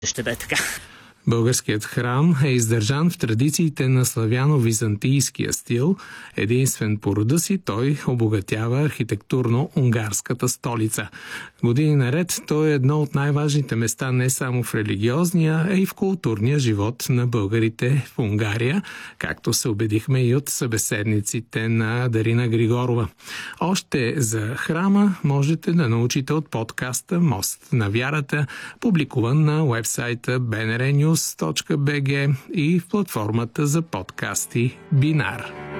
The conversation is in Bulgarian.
Ще бе така. Българският храм е издържан в традициите на славяно-византийския стил. Единствен по рода си, той обогатява архитектурно унгарската столица. Години наред той е едно от най-важните места не само в религиозния, а и в културния живот на българите в Унгария, както се убедихме и от събеседниците на Дарина Григорова. Още за храма можете да научите от подкаста «Мост на вярата», публикуван на уебсайта bnrnews.bg и в платформата за подкасти Бинар.